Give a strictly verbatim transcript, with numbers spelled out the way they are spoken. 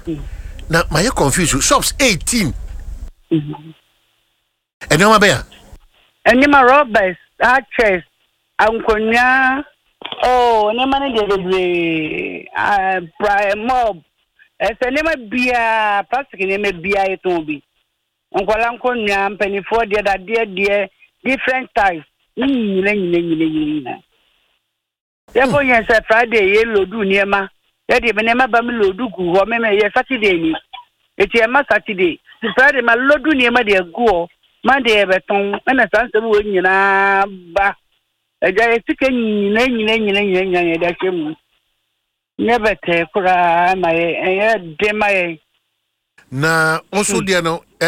Na my confused shops eighteen. Mhm. And no matter. And my robbers, actress, Uncle. Oh, ne man de uh prime mob. Ese ne ma bia pastor ne ma bia eton bi. Onkwala nko nya mpanifo de da de de different types. Ni nyile nyile nyile nyile. Ya bo yen se Friday ye lodu niema. Ya de be ne ma ba me lodu gu ho me me ye Saturday ni. Eti e ma Saturday. Si Friday ma lodu niema de gu ho. Ma de be ton na sanse bo nyina ba. Eja etike nyina nyina nyina nyina nyina da chemu. Never take kura my eh de my Na also dia no